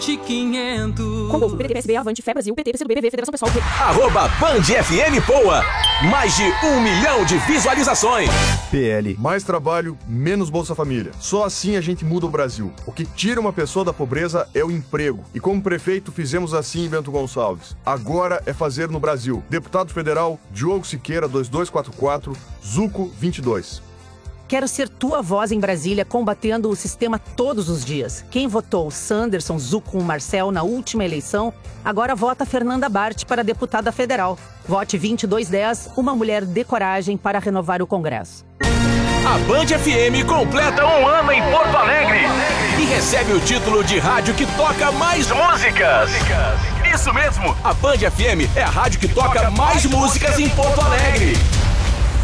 Composto PDT, PSB, Avante, Fé Brasil, PT, PCdoB, PV, Federação Pessoal. @Band FM Poa. Mais de 1 milhão de visualizações. PL. Mais trabalho, menos Bolsa Família. Só assim a gente muda o Brasil. O que tira uma pessoa da pobreza é o emprego. E como prefeito fizemos assim em Bento Gonçalves. Agora é fazer no Brasil. Deputado Federal, Diogo Siqueira, 2244, Zuco 22. Quero ser tua voz em Brasília, combatendo o sistema todos os dias. Quem votou Sanderson, Zuco ou Marcel na última eleição, agora vota Fernanda Bart para deputada federal. Vote 2210, uma mulher de coragem para renovar o Congresso. A Band FM completa 1 ano em Porto Alegre e recebe o título de rádio que toca mais músicas. Isso mesmo, a Band FM é a rádio que toca mais músicas em Porto Alegre.